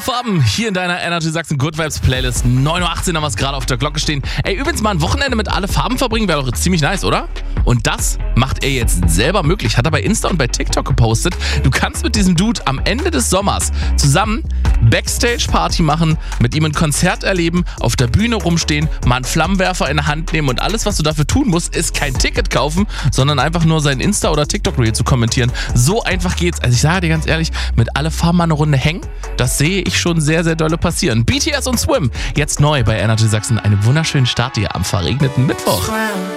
Farben hier in deiner Energy Sachsen Good Vibes Playlist. 9:18 Uhr haben wir es gerade auf der Glocke stehen. Ey, übrigens mal ein Wochenende mit alle Farben verbringen wäre doch jetzt ziemlich nice, oder? Und das macht er jetzt selber möglich. Hat er bei Insta und bei TikTok gepostet. Du kannst mit diesem Dude am Ende des Sommers zusammen Backstage-Party machen, mit ihm ein Konzert erleben, auf der Bühne rumstehen, mal einen Flammenwerfer in der Hand nehmen und alles, was du dafür tun musst, ist kein Ticket kaufen, sondern einfach nur sein Insta- oder TikTok-Reel zu kommentieren. So einfach geht's. Also ich sage dir ganz ehrlich, mit alle Farben mal eine Runde hängen, das sehe ich schon sehr, sehr dolle passieren. BTS und Swim, jetzt neu bei Energy Sachsen. Einen wunderschönen Start hier am verregneten Mittwoch.